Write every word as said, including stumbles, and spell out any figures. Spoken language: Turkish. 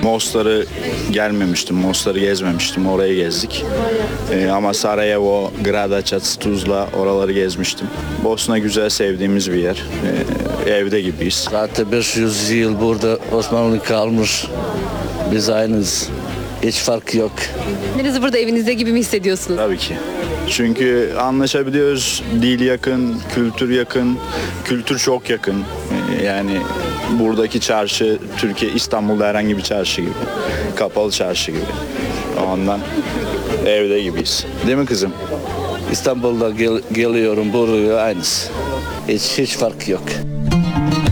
Mostar'ı gelmemiştim, Mostar'ı gezmemiştim, orayı gezdik. Ee, ama Sarajevo, Gradačac, Tuzla oraları gezmiştim. Bosna güzel, sevdiğimiz bir yer. Ee, evde gibiyiz. Zaten beş yüz yıl burada Osmanlı kalmış. Biz aynıyız. Hiç fark yok. Kendinizi burada evinizde gibi mi hissediyorsunuz? Tabii ki. Çünkü anlaşabiliyoruz, dil yakın, kültür yakın, kültür çok yakın. Ee, Yani buradaki çarşı, Türkiye, İstanbul'da herhangi bir çarşı gibi. Kapalı çarşı gibi. Ondan evde gibiyiz. Değil mi kızım? İstanbul'da gel- geliyorum buraya aynısı. Hiç hiç fark yok.